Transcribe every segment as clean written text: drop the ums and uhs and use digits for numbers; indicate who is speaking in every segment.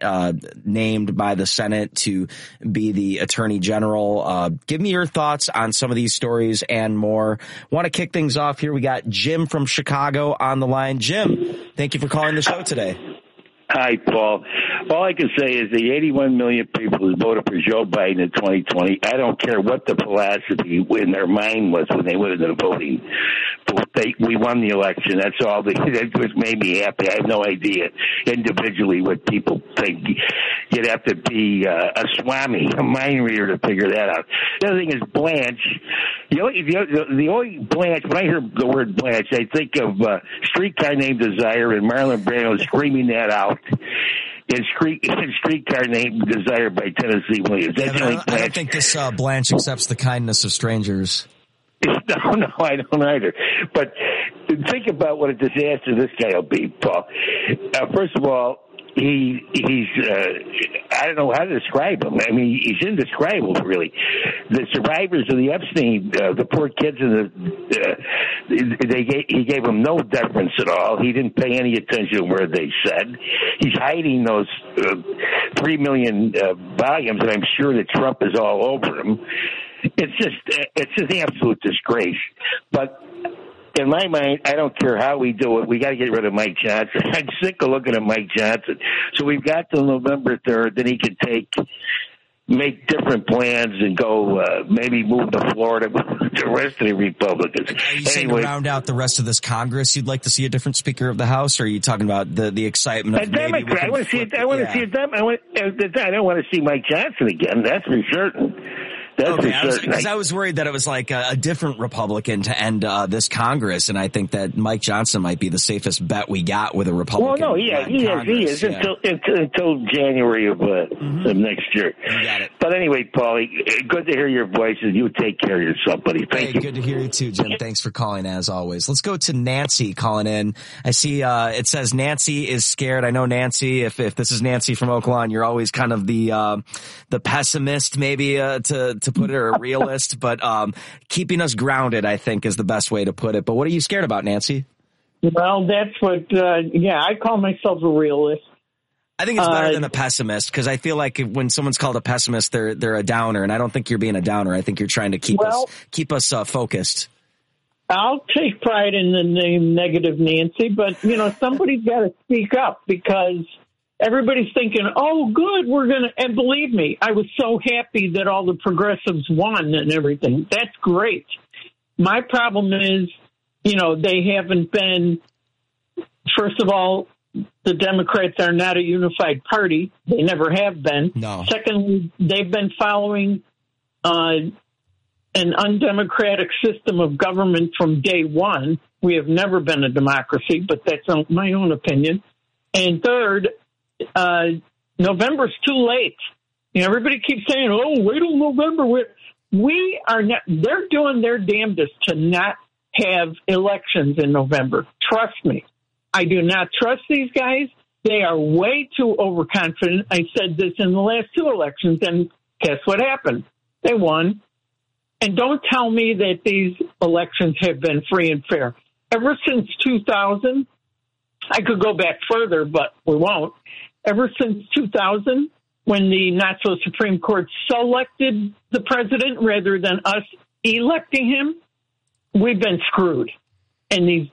Speaker 1: named by the Senate to be the Attorney General. Give me your thoughts on some of these stories and more. Want to kick things off here. We got Jim from Chicago on the line. Jim, thank you for calling the show today.
Speaker 2: Hi, Paul. All I can say is the 81 million people who voted for Joe Biden in 2020, I don't care what the philosophy in their mind was when they went into voting. But we won the election. That's all. That just made me happy. I have no idea individually what people think. You'd have to be a swami, a mind reader to figure that out. The other thing is Blanche. The only Blanche, when I hear the word Blanche, I think of Streetcar Named Desire and Marlon Brando screaming that out. In Streetcar Named Desire by Tennessee Williams.
Speaker 1: I don't think this Blanche accepts the kindness of strangers.
Speaker 2: No, I don't either. But think about what a disaster this guy will be, Paul. First of all, he's I don't know how to describe him. I mean, he's indescribable, really. The survivors of the Epstein, the poor kids, he gave them no deference at all. He didn't pay any attention to where they said. He's hiding those 3 million volumes, and I'm sure that Trump is all over him. It's just an absolute disgrace. But in my mind, I don't care how we do it. We got to get rid of Mike Johnson. I'm sick of looking at Mike Johnson. So we've got till November 3rd. Then he can make different plans and go maybe move to Florida with the rest of the Republicans.
Speaker 1: Are you saying to round out the rest of this Congress, you'd like to see a different Speaker of the House, or are you talking about the excitement of maybe
Speaker 2: I want to see it. I don't want to see Mike Johnson again. That's for certain.
Speaker 1: Because I was worried that it was like a different Republican to end this Congress, and I think that Mike Johnson might be the safest bet we got with a Republican.
Speaker 2: Well, no, he is until January of next year.
Speaker 1: You got it.
Speaker 2: But anyway, Paulie, good to hear your voice, and you take care of yourself, buddy. Thank you.
Speaker 1: Good to hear you too, Jim. Thanks for calling as always. Let's go to Nancy calling in. I see it says Nancy is scared. I know Nancy. If this is Nancy from Oaklawn, you're always kind of the pessimist, maybe to put it, or a realist, but keeping us grounded, I think, is the best way to put it. But what are you scared about, Nancy?
Speaker 3: Well, that's what, I call myself a realist.
Speaker 1: I think it's better than a pessimist, because I feel like when someone's called a pessimist, they're a downer, and I don't think you're being a downer. I think you're trying to keep us focused.
Speaker 3: I'll take pride in the name Negative Nancy, but, somebody's got to speak up, because everybody's thinking, oh, good, and believe me, I was so happy that all the progressives won and everything. That's great. My problem is, they haven't been, first of all, the Democrats are not a unified party. They never have been.
Speaker 1: No.
Speaker 3: Secondly, they've been following an undemocratic system of government from day one. We have never been a democracy, but that's my own opinion. And third, November's too late. Everybody keeps saying, "Oh, wait till November." We are not. They're doing their damnedest to not have elections in November. Trust me, I do not trust these guys. They are way too overconfident. I said this in the last two elections, and guess what happened? They won. And don't tell me that these elections have been free and fair. Ever since 2000, I could go back further, but we won't. Ever since 2000, when the not-so-Supreme Court selected the president rather than us electing him, we've been screwed. And these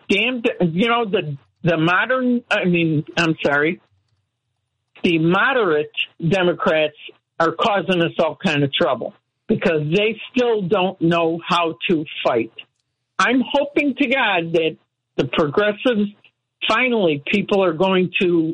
Speaker 3: the moderate Democrats are causing us all kind of trouble because they still don't know how to fight. I'm hoping to God that the progressives, finally, people are going to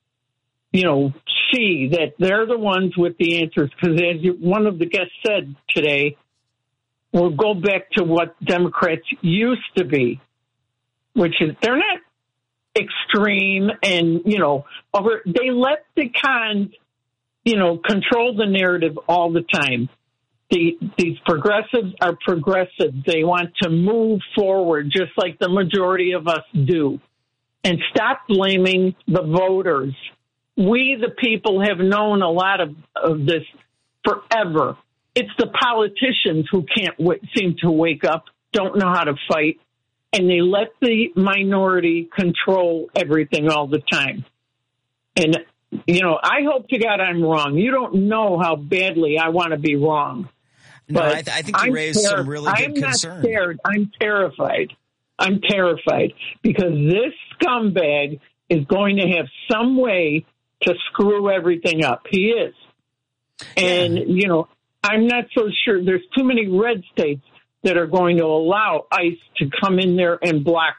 Speaker 3: see that they're the ones with the answers. Because as one of the guests said today, we'll go back to what Democrats used to be, which is they're not extreme and, they let the cons, control the narrative all the time. These progressives are progressive. They want to move forward just like the majority of us do. And stop blaming the voters. We, the people, have known a lot of this forever. It's the politicians who can't seem to wake up, don't know how to fight, and they let the minority control everything all the time. And I hope to God I'm wrong. You don't know how badly I want to be wrong.
Speaker 1: No, I think you raised some really good concern.
Speaker 3: I'm not scared. I'm terrified. I'm terrified because this scumbag is going to have some way to screw everything up. He is. And, I'm not so sure. There's too many red states that are going to allow ICE to come in there and block,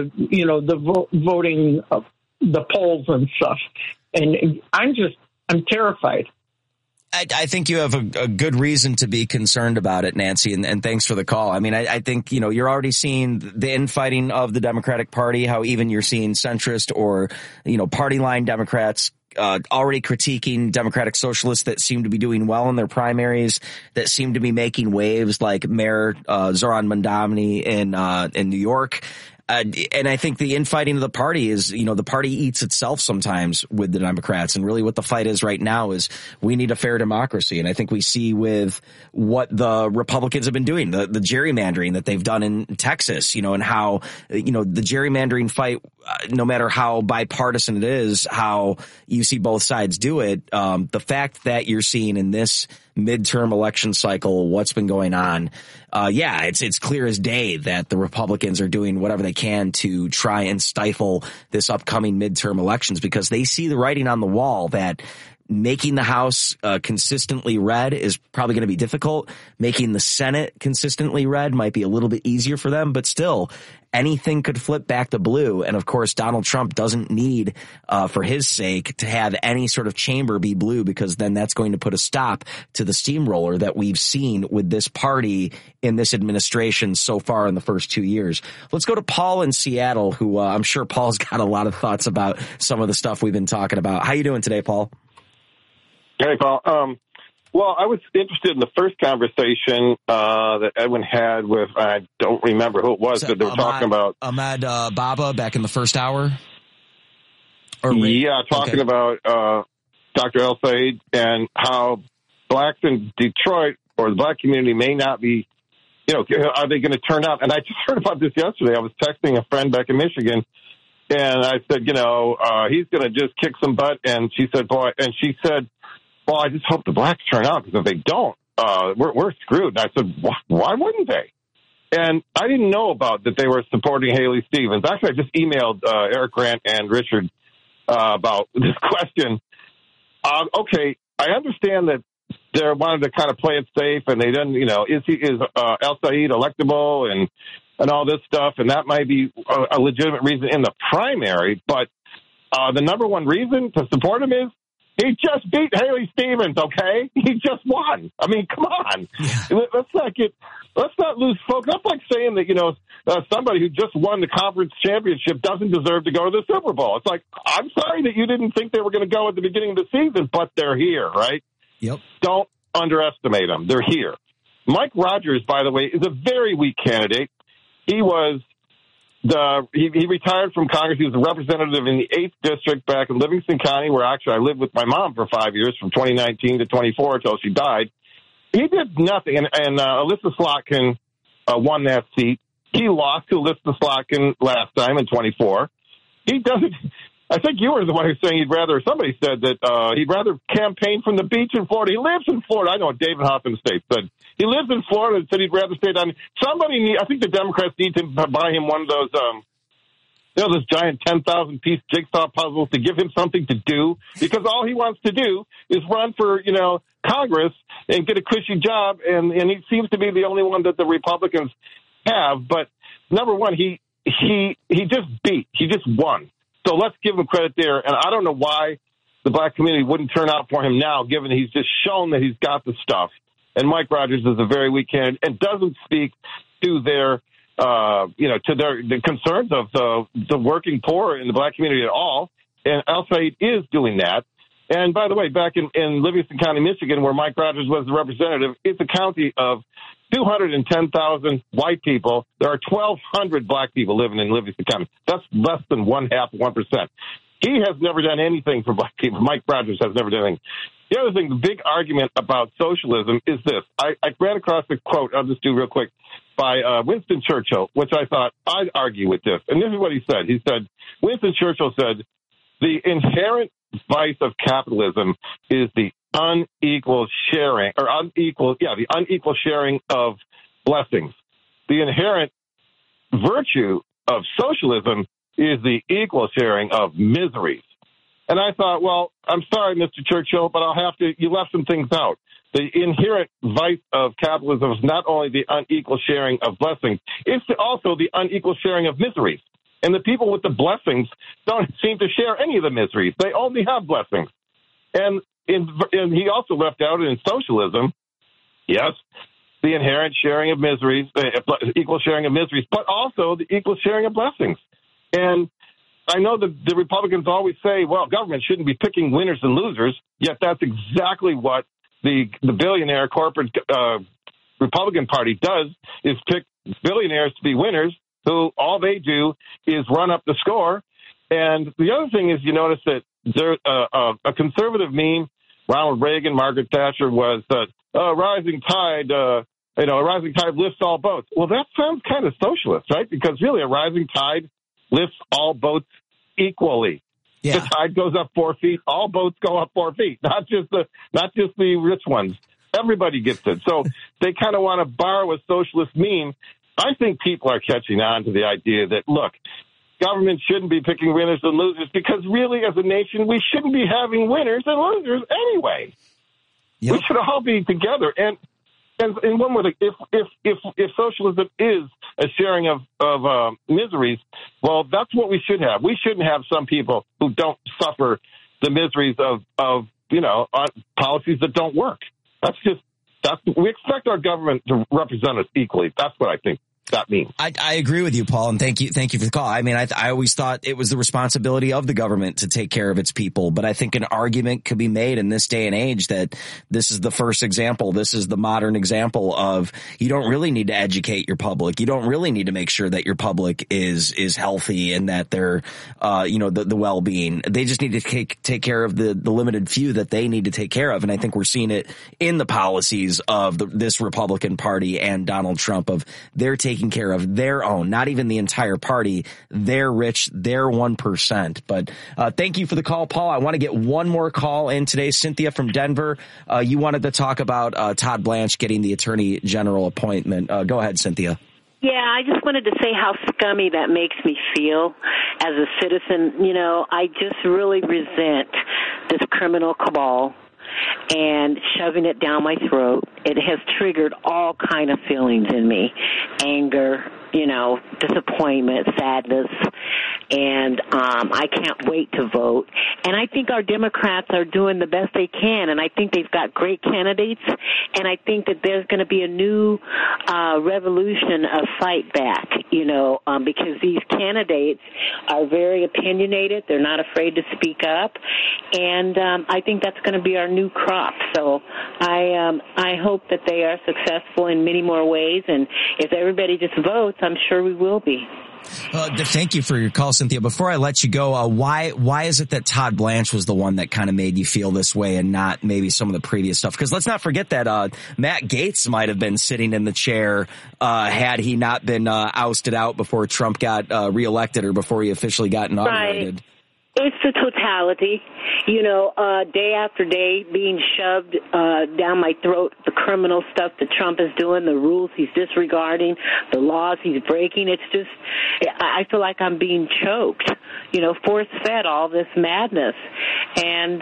Speaker 3: the voting, the polls and stuff. And I'm terrified.
Speaker 1: I think you have a good reason to be concerned about it, Nancy, and thanks for the call. I mean, I think, you're already seeing the infighting of the Democratic Party, how even you're seeing centrist or, party line Democrats already critiquing Democratic socialists that seem to be doing well in their primaries, that seem to be making waves like Mayor Zoran Mandamny in New York. And I think the infighting of the party is, the party eats itself sometimes with the Democrats. And really what the fight is right now is we need a fair democracy. And I think we see with what the Republicans have been doing, the gerrymandering that they've done in Texas, and how, the gerrymandering fight, no matter how bipartisan it is, how you see both sides do it, the fact that you're seeing in this midterm election cycle what's been going on, it's clear as day that the Republicans are doing whatever they can to try and stifle this upcoming midterm elections because they see the writing on the wall that making the House consistently red is probably going to be difficult. Making the Senate consistently red might be a little bit easier for them, but still anything could flip back to blue. And of course, Donald Trump doesn't need, for his sake, to have any sort of chamber be blue because then that's going to put a stop to the steamroller that we've seen with this party in this administration so far in the first 2 years. Let's go to Paul in Seattle, who I'm sure Paul's got a lot of thoughts about some of the stuff we've been talking about. How you doing today, Paul?
Speaker 4: Hey, Paul. Well, I was interested in the first conversation that Edwin had with, I don't remember who it was, that they were talking about.
Speaker 1: Ahmad Baba back in the first hour?
Speaker 4: Talking about Dr. El-Sayed and how blacks in Detroit or the black community may not be, are they going to turn out? And I just heard about this yesterday. I was texting a friend back in Michigan, and I said, he's going to just kick some butt. And she said, well, I just hope the blacks turn out because if they don't, we're screwed. And I said, why wouldn't they? And I didn't know about that they were supporting Haley Stevens. Actually, I just emailed Eric Grant and Richard about this question. Okay, I understand that they wanted to kind of play it safe, and they didn't, is El-Sayed electable and all this stuff, and that might be a legitimate reason in the primary, but the number one reason to support him is he just beat Haley Stevens, okay? He just won. I mean, come on. Yeah. Let's not lose focus. That's like saying that, somebody who just won the conference championship doesn't deserve to go to the Super Bowl. It's like, I'm sorry that you didn't think they were going to go at the beginning of the season, but they're here, right?
Speaker 1: Yep.
Speaker 4: Don't underestimate them. They're here. Mike Rogers, by the way, is a very weak candidate. He was he retired from Congress. He was a representative in the 8th District back in Livingston County, where actually I lived with my mom for 5 years, from 2019 to 24 until she died. He did nothing. And Alyssa Slotkin won that seat. He lost to Alyssa Slotkin last time in 24. He doesn't. I think you were the one who's saying somebody said that he'd rather campaign from the beach in Florida. He lives in Florida. I know what David Hoffman State said. He lives in Florida and said he'd rather stay down. I think the Democrats need to buy him one of those, those giant 10,000-piece jigsaw puzzles to give him something to do, because all he wants to do is run for, Congress and get a cushy job, and he seems to be the only one that the Republicans have. But number one, he just won. So let's give him credit there. And I don't know why the black community wouldn't turn out for him now, given he's just shown that he's got the stuff. And Mike Rogers is a very weak candidate and doesn't speak to their, the concerns of the working poor in the black community at all. And El-Sayed is doing that. And by the way, back in Livingston County, Michigan, where Mike Rogers was the representative, it's a county of 210,000 white people. There are 1,200 black people living in Livingston County. That's less than 0.5%. He has never done anything for black people. Mike Rogers has never done anything. The other thing, the big argument about socialism is this. I ran across a quote, I'll just do real quick, by Winston Churchill, which I thought I'd argue with this. And this is what he said. He said, Winston Churchill said, the inherent vice of capitalism is the unequal sharing of blessings. The inherent virtue of socialism is the equal sharing of miseries. And I thought, well, I'm sorry, Mr. Churchill, but you left some things out. The inherent vice of capitalism is not only the unequal sharing of blessings, it's also the unequal sharing of miseries. And the people with the blessings don't seem to share any of the miseries. They only have blessings. And he also left out in socialism, yes, the inherent sharing of miseries, equal sharing of miseries, but also the equal sharing of blessings. And I know that the Republicans always say, well, government shouldn't be picking winners and losers, yet that's exactly what the billionaire corporate Republican Party does, is pick billionaires to be winners who all they do is run up the score. And the other thing is, you notice that there a conservative meme, Ronald Reagan, Margaret Thatcher, was that a rising tide lifts all boats. Well, that sounds kind of socialist, right? Because really a rising tide lifts all boats equally. Yeah. The tide goes up 4 feet. All boats go up 4 feet, not just the rich ones. Everybody gets it. So they kind of want to borrow a socialist meme. I think people are catching on to the idea that, look, government shouldn't be picking winners and losers, because really, as a nation, we shouldn't be having winners and losers anyway. Yep. We should all be together. And one more thing, if socialism is a sharing of miseries, well, that's what we should have. We shouldn't have some people who don't suffer the miseries of policies that don't work. We expect our government to represent us equally. That's what I think that means.
Speaker 1: I agree with you, Paul, and thank you for the call. I mean, I always thought it was the responsibility of the government to take care of its people, but I think an argument could be made in this day and age that this is the first example. This is the modern example of you don't really need to educate your public. You don't really need to make sure that your public is healthy and that they're, the well-being. They just need to take care of the limited few that they need to take care of. And I think we're seeing it in the policies of this Republican Party and Donald Trump of they're taking care of their own, not even the entire party. They're rich, they're 1%. But thank you for the call, Paul. I want to get one more call in today. Cynthia from Denver, you wanted to talk about Todd Blanche getting the Attorney General appointment. Go ahead, Cynthia.
Speaker 5: Yeah, I just wanted to say how scummy that makes me feel as a citizen. You know, I just really resent this criminal cabal and shoving it down my throat. It has triggered all kind of feelings in me. Anger, disappointment, sadness, and I can't wait to vote. And I think our Democrats are doing the best they can, and I think they've got great candidates, and I think that there's going to be a new revolution of fight back, because these candidates are very opinionated. They're not afraid to speak up, and I think that's going to be our new crop. So I hope that they are successful in many more ways, and if everybody just votes, I'm sure we will be.
Speaker 1: Thank you for your call, Cynthia. Before I let you go, why is it that Todd Blanche was the one that kind of made you feel this way and not maybe some of the previous stuff? Because let's not forget that Matt Gaetz might have been sitting in the chair had he not been ousted out before Trump got reelected or before he officially got inaugurated.
Speaker 5: Right. It's the totality, day after day being shoved down my throat, the criminal stuff that Trump is doing, the rules he's disregarding, the laws he's breaking. It's just, I feel like I'm being choked, force-fed all this madness. And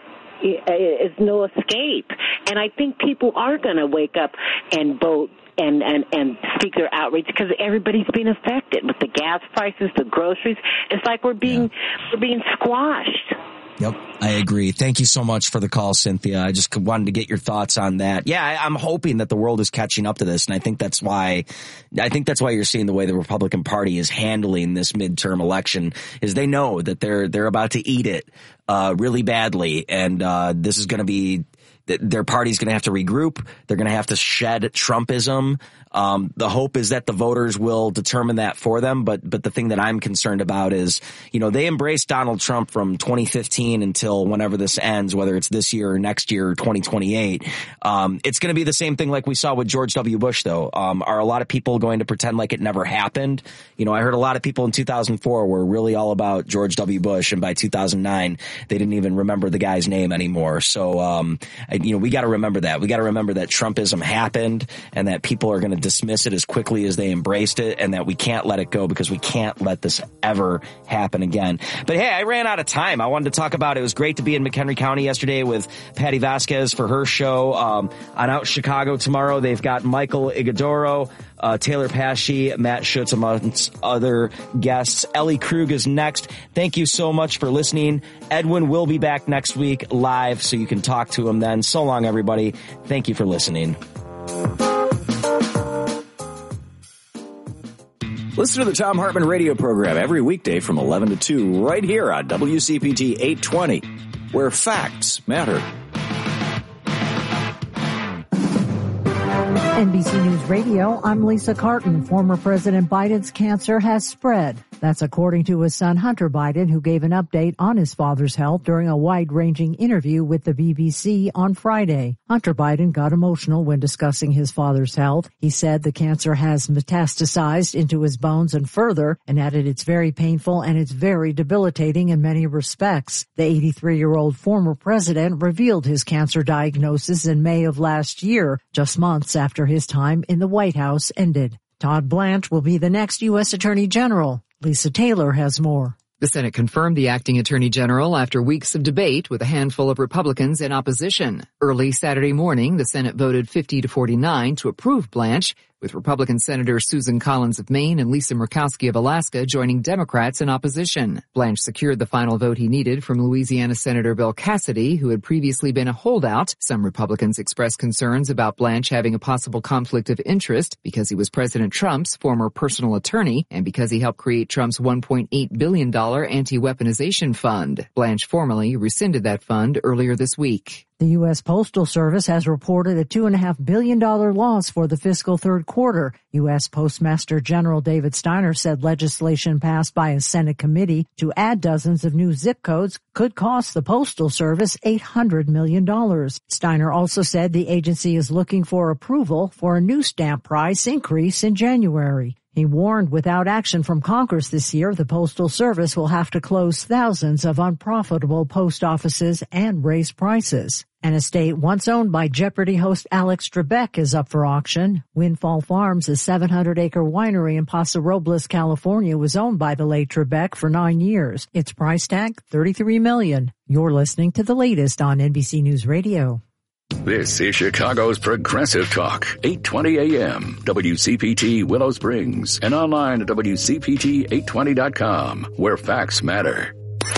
Speaker 5: it's no escape. And I think people are going to wake up and vote and speak their outrage because everybody's being affected with the gas prices, the groceries. It's like we're being squashed.
Speaker 1: Yep, I agree. Thank you so much for the call, Cynthia. I just wanted to get your thoughts on that. Yeah, I'm hoping that the world is catching up to this, and I think that's why you're seeing the way the Republican Party is handling this midterm election is they know that they're about to eat it really badly, and this is going to be their party's going to have to regroup. They're going to have to shed Trumpism. The hope is that the voters will determine that for them. But the thing that I'm concerned about is, they embraced Donald Trump from 2015 until whenever this ends, whether it's this year or next year or 2028. It's going to be the same thing like we saw with George W. Bush, though. Are a lot of people going to pretend like it never happened? I heard a lot of people in 2004 were really all about George W. Bush, and by 2009, they didn't even remember the guy's name anymore. So, we got to remember that. We got to remember that Trumpism happened and that people are going to dismiss it as quickly as they embraced it, and that we can't let it go because we can't let this ever happen again. But hey, I ran out of time. I wanted to talk about, it was great to be in McHenry County yesterday with Patty Vasquez for her show. On Out Chicago tomorrow, they've got Michael Igadoro, Taylor Pashy, Matt Schutz, amongst other guests. Ellie Krug is next. Thank you so much for listening. Edwin will be back next week live, so you can talk to him then. So long, everybody. Thank you for listening.
Speaker 6: Listen to the Thom Hartmann radio program every weekday from 11 to 2 right here on WCPT 820, where facts matter.
Speaker 7: NBC News Radio, I'm Lisa Carton. Former President Biden's cancer has spread. That's according to his son Hunter Biden, who gave an update on his father's health during a wide-ranging interview with the BBC on Friday. Hunter Biden got emotional when discussing his father's health. He said the cancer has metastasized into his bones and further, and added it's very painful and it's very debilitating in many respects. The 83-year-old former president revealed his cancer diagnosis in May of last year, just months after his time in the White House ended. Todd Blanche will be the next U.S. Attorney General. Lisa Taylor has more.
Speaker 8: The Senate confirmed the acting attorney general after weeks of debate with a handful of Republicans in opposition. Early Saturday morning, the Senate voted 50-49 to approve Blanche, with Republican Senators Susan Collins of Maine and Lisa Murkowski of Alaska joining Democrats in opposition. Blanche secured the final vote he needed from Louisiana Senator Bill Cassidy, who had previously been a holdout. Some Republicans expressed concerns about Blanche having a possible conflict of interest because he was President Trump's former personal attorney and because he helped create Trump's $1.8 billion anti-weaponization fund. Blanche formally rescinded that fund earlier this week.
Speaker 7: The U.S. Postal Service has reported a $2.5 billion loss for the fiscal third quarter. U.S. Postmaster General David Steiner said legislation passed by a Senate committee to add dozens of new zip codes could cost the Postal Service $800 million. Steiner also said the agency is looking for approval for a new stamp price increase in January. He warned without action from Congress this year, the Postal Service will have to close thousands of unprofitable post offices and raise prices. An estate once owned by Jeopardy host Alex Trebek is up for auction. Windfall Farms, a 700-acre winery in Paso Robles, California, was owned by the late Trebek for 9 years. Its price tag, $33 million. You're listening to the latest on NBC News Radio.
Speaker 9: This is Chicago's Progressive Talk, 820 AM, WCPT Willow Springs, and online at WCPT820.com, where facts matter.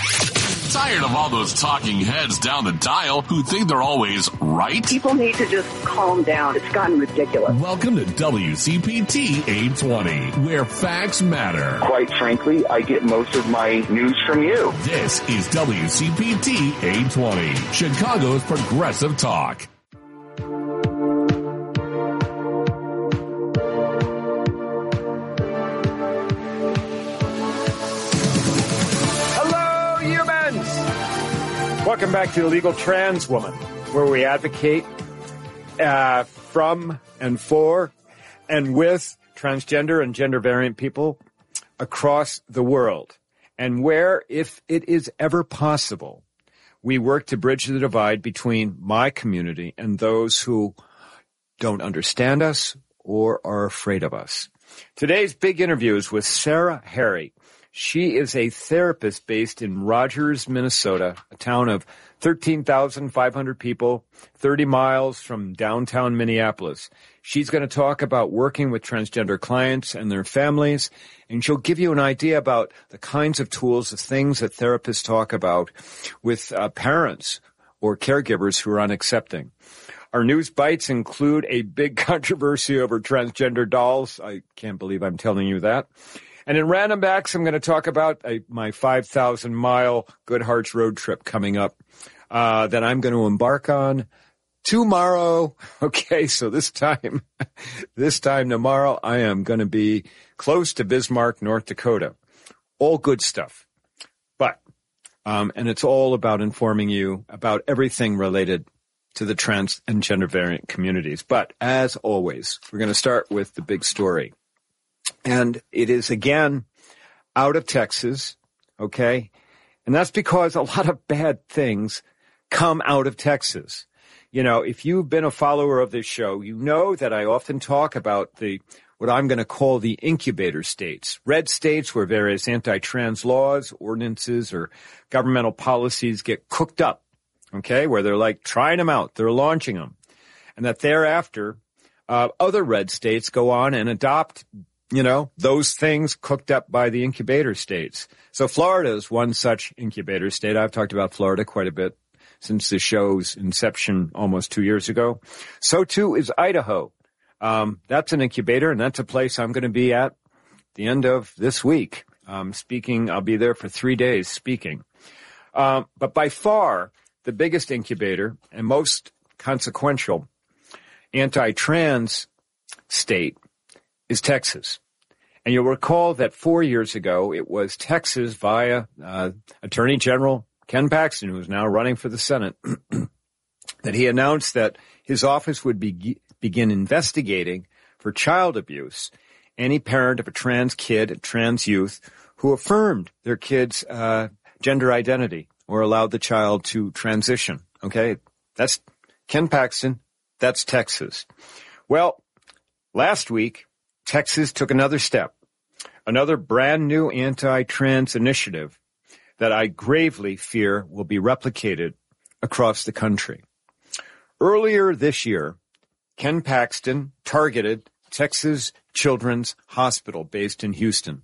Speaker 10: Tired of all those talking heads down the dial who think they're always right?
Speaker 11: People need to just calm down. It's gotten ridiculous.
Speaker 10: Welcome to WCPT 820, where facts matter.
Speaker 12: Quite frankly, I get most of my news from you.
Speaker 10: This is WCPT 820, Chicago's Progressive Talk.
Speaker 13: Welcome back to Illegal Trans Woman, where we advocate from and for and with transgender and gender variant people across the world, and where, if it is ever possible, we work to bridge the divide between my community and those who don't understand us or are afraid of us. Today's big interview is with Sarah Harry. She is a therapist based in Rogers, Minnesota, a town of 13,500 people, 30 miles from downtown Minneapolis. She's going to talk about working with transgender clients and their families, and she'll give you an idea about the kinds of tools, the things that therapists talk about with parents or caregivers who are unaccepting. Our news bites include a big controversy over transgender dolls. I can't believe I'm telling you that. And in Random Acts, I'm going to talk about my 5,000-mile Good Hearts road trip coming up that I'm going to embark on tomorrow. Okay, so this time tomorrow, I am going to be close to Bismarck, North Dakota. All good stuff. But, and it's all about informing you about everything related to the trans and gender variant communities. But as always, we're going to start with the big story. And it is again out of Texas, okay? And that's because a lot of bad things come out of Texas. You know, if you've been a follower of this show, you know that I often talk about what I'm going to call the incubator states, red states where various anti-trans laws, ordinances, or governmental policies get cooked up, okay, where they're like trying them out, they're launching them, and that thereafter other red states go on and adopt, you know, those things cooked up by the incubator states. So Florida is one such incubator state. I've talked about Florida quite a bit since the show's inception almost 2 years ago. So too is Idaho. That's an incubator, and that's a place I'm going to be at the end of this week. Speaking, I'll be there for 3 days speaking. But by far, the biggest incubator and most consequential anti-trans state is Texas. And you'll recall that 4 years ago, it was Texas via Attorney General Ken Paxton, who is now running for the Senate, that he announced that his office would begin investigating for child abuse any parent of a trans kid, a trans youth, who affirmed their kid's gender identity or allowed the child to transition. Okay, that's Ken Paxton. That's Texas. Well, last week, Texas took another step, another brand new anti-trans initiative that I gravely fear will be replicated across the country. Earlier this year, Ken Paxton targeted Texas Children's Hospital based in Houston.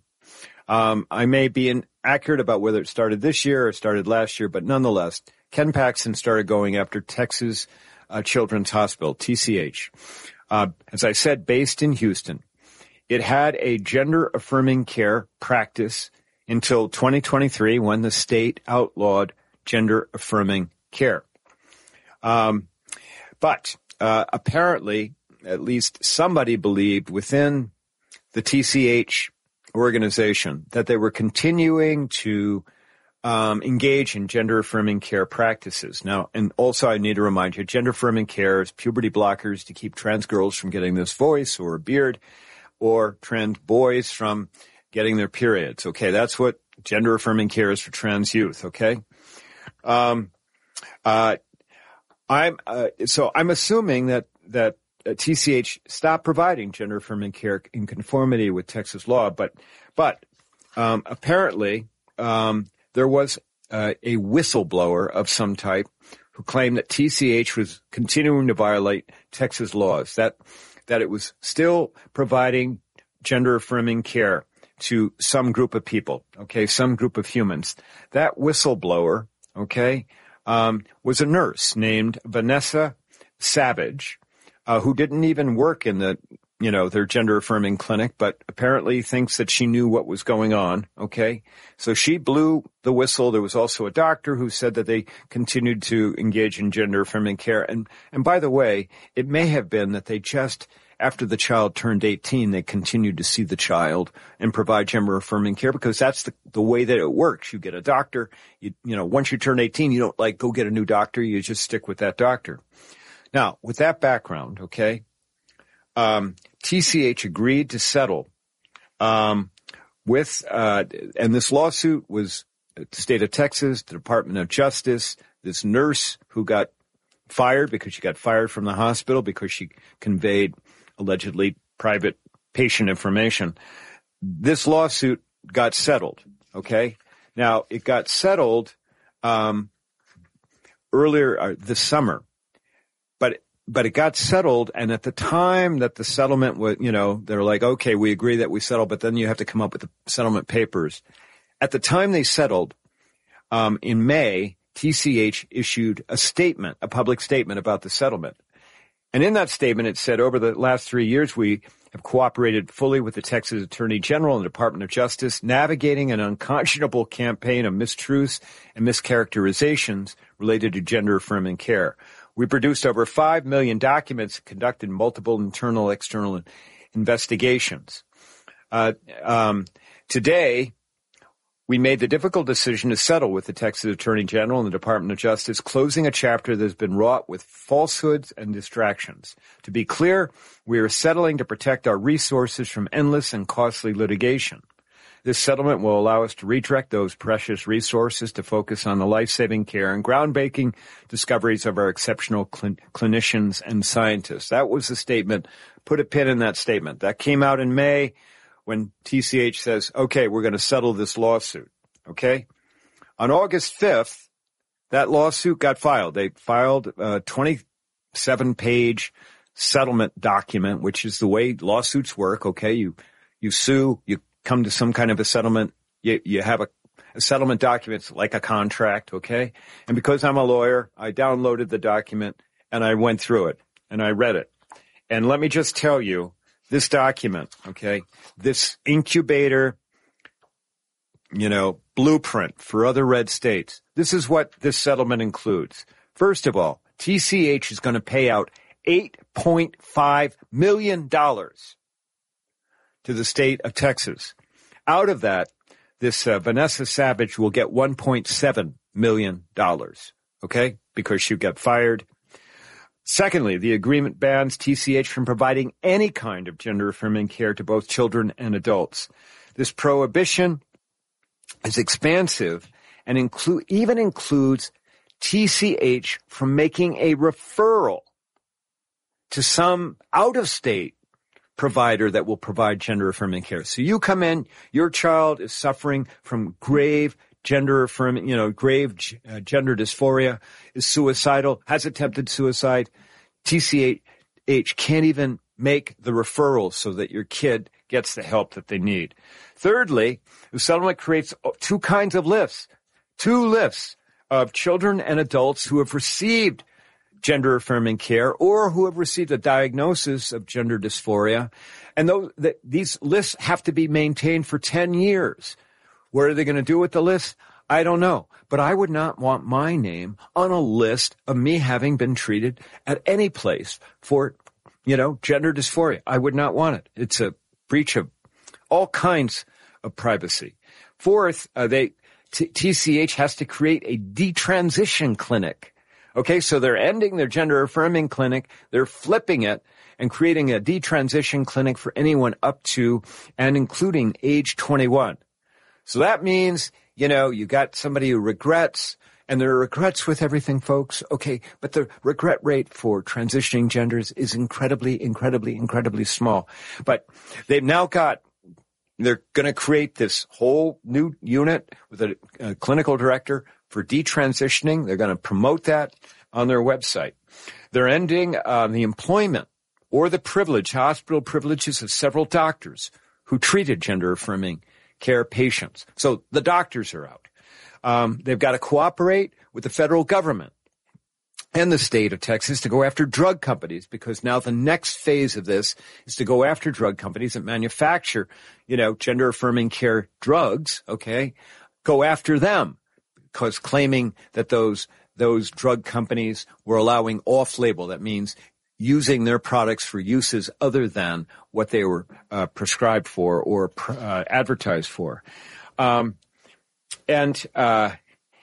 Speaker 13: I may be inaccurate about whether it started this year or started last year, but nonetheless, Ken Paxton started going after Texas Children's Hospital, TCH. As I said, based in Houston. It had a gender-affirming care practice until 2023 when the state outlawed gender-affirming care. But apparently, at least somebody believed within the TCH organization that they were continuing to engage in gender-affirming care practices. Now, and also I need to remind you, gender-affirming care is puberty blockers to keep trans girls from getting this voice or a beard, or trans boys from getting their periods. Okay, that's what gender-affirming care is for trans youth, okay? I'm assuming that TCH stopped providing gender-affirming care in conformity with Texas law, but apparently there was a whistleblower of some type who claimed that TCH was continuing to violate Texas laws, that it was still providing gender-affirming care to some group of people, okay, some group of humans. That whistleblower, okay, was a nurse named Vanessa Savage, who didn't even work in their gender-affirming clinic, but apparently thinks that she knew what was going on, okay? So she blew the whistle. There was also a doctor who said that they continued to engage in gender-affirming care. And by the way, it may have been that they just, after the child turned 18, they continued to see the child and provide gender-affirming care because that's the way that it works. You get a doctor, once you turn 18, you don't go get a new doctor. You just stick with that doctor. Now, with that background, okay, TCH agreed to settle with, and this lawsuit was the state of Texas, the Department of Justice, this nurse who got fired because she got fired from the hospital because she conveyed allegedly private patient information. This lawsuit got settled, okay? Now, it got settled earlier this summer. But it got settled, and at the time that the settlement was, they're like, okay, we agree that we settled, but then you have to come up with the settlement papers. At the time they settled, in May, TCH issued a public statement about the settlement. And in that statement, it said, over the last 3 years, we have cooperated fully with the Texas Attorney General and the Department of Justice, navigating an unconscionable campaign of mistruths and mischaracterizations related to gender-affirming care. We produced over 5 million documents, conducted multiple internal, external investigations. Today, we made the difficult decision to settle with the Texas Attorney General and the Department of Justice, closing a chapter that has been wrought with falsehoods and distractions. To be clear, we are settling to protect our resources from endless and costly litigation. This settlement will allow us to redirect those precious resources to focus on the life-saving care and groundbreaking discoveries of our exceptional clinicians and scientists. That was the statement. Put a pin in that statement. That came out in May when TCH says, okay, we're going to settle this lawsuit. Okay? On August 5th, that lawsuit got filed. They filed a 27-page settlement document, which is the way lawsuits work. Okay? You sue, you come to some kind of a settlement, you have a settlement document. It's like a contract, okay? And because I'm a lawyer, I downloaded the document and I went through it and I read it. And let me just tell you, this document, okay, this incubator, blueprint for other red states, this is what this settlement includes. First of all, TCH is going to pay out $8.5 million to the state of Texas. Out of that, this Vanessa Savage will get $1.7 million, okay, because she got fired. Secondly, the agreement bans TCH from providing any kind of gender-affirming care to both children and adults. This prohibition is expansive and even includes TCH from making a referral to some out-of-state provider that will provide gender-affirming care. So you come in, your child is suffering from grave gender dysphoria, is suicidal, has attempted suicide. TCH can't even make the referral so that your kid gets the help that they need. Thirdly, the settlement creates two kinds of lists, two lists of children and adults who have received gender-affirming care or who have received a diagnosis of gender dysphoria. And these lists have to be maintained for 10 years. What are they going to do with the list? I don't know. But I would not want my name on a list of me having been treated at any place for, gender dysphoria. I would not want it. It's a breach of all kinds of privacy. Fourth, TCH has to create a detransition clinic. Okay, so they're ending their gender-affirming clinic. They're flipping it and creating a detransition clinic for anyone up to and including age 21. So that means, you got somebody who regrets, and there are regrets with everything, folks. Okay, but the regret rate for transitioning genders is incredibly, incredibly, incredibly small. But they've now they're going to create this whole new unit with a clinical director for detransitioning. They're going to promote that on their website. They're ending the employment or the hospital privileges of several doctors who treated gender-affirming care patients. So the doctors are out. They've got to cooperate with the federal government and the state of Texas to go after drug companies, because now the next phase of this is to go after drug companies that manufacture, gender-affirming care drugs, okay? Go after them, because claiming that those drug companies were allowing off-label, that means using their products for uses other than what they were prescribed for or advertised for. And the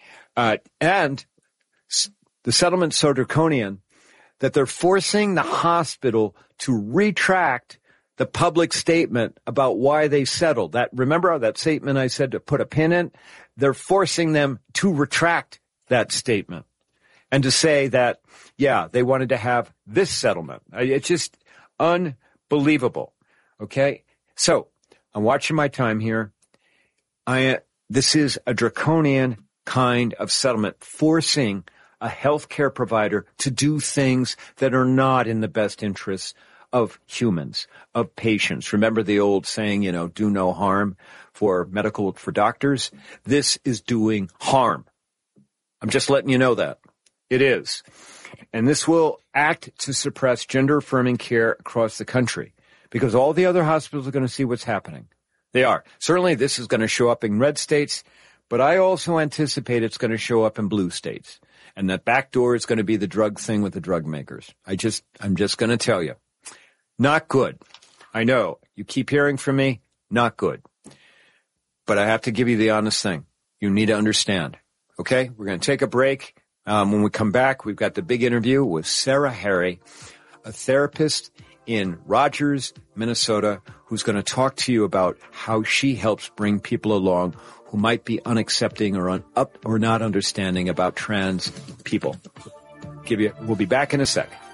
Speaker 13: settlement's so draconian that they're forcing the hospital to retract the public statement about why they settled. Remember that statement I said to put a pin in? They're forcing them to retract that statement and to say that, they wanted to have this settlement. It's just unbelievable. Okay? So I'm watching my time here. This is a draconian kind of settlement, forcing a healthcare provider to do things that are not in the best interests of humans, of patients. Remember the old saying, do no harm for doctors? This is doing harm. I'm just letting you know that. It is. And this will act to suppress gender-affirming care across the country, because all the other hospitals are going to see what's happening. They are. Certainly this is going to show up in red states, but I also anticipate it's going to show up in blue states. And that back door is going to be the drug thing with the drug makers. I'm just going to tell you. Not good. I know. You keep hearing from me. Not good. But I have to give you the honest thing. You need to understand. Okay? We're going to take a break. When we come back, we've got the big interview with Sarah Harry, a therapist in Rogers, Minnesota, who's going to talk to you about how she helps bring people along who might be unaccepting or not understanding about trans people. We'll be back in a sec.